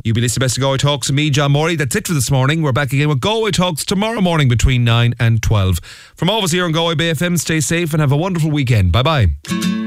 You'll be listening to Best of Galway Talks with me, John Morley. That's it for this morning. We're back again with Galway Talks tomorrow morning between 9 and 12. From all of us here on Galway Bay FM, stay safe and have a wonderful weekend. Bye-bye.